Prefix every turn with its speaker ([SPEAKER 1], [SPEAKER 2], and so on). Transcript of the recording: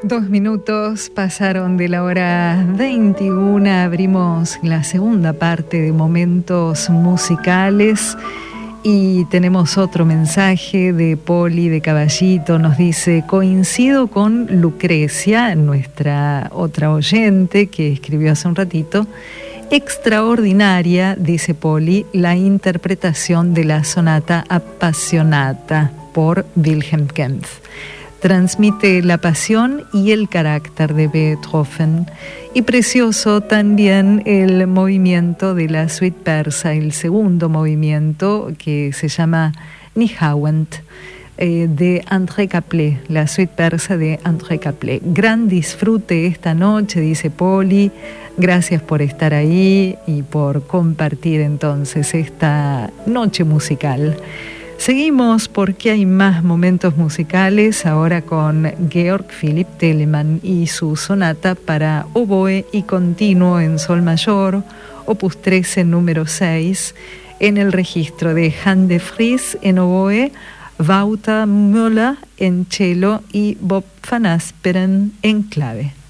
[SPEAKER 1] 2 minutos pasaron de la hora 21. Abrimos la segunda parte de Momentos Musicales y tenemos otro mensaje de Poli de Caballito. Nos dice: coincido con Lucrecia, nuestra otra oyente que escribió hace un ratito. Extraordinaria, dice Poli, la interpretación de la sonata Appassionata por Wilhelm Kempff. Transmite la pasión y el carácter de Beethoven. Y precioso también el movimiento de la suite persa, el segundo movimiento, que se llama Nihawent, de André Caplet, la suite persa de André Caplet. Gran disfrute esta noche, dice Poli. Gracias por estar ahí y por compartir entonces esta noche musical. Seguimos porque hay más momentos musicales, ahora con Georg Philipp Telemann y su sonata para oboe y continuo en sol mayor, opus 13 número 6, en el registro de Han de Vries en oboe, Wouter Müller en cello y Bob van Asperen en clave.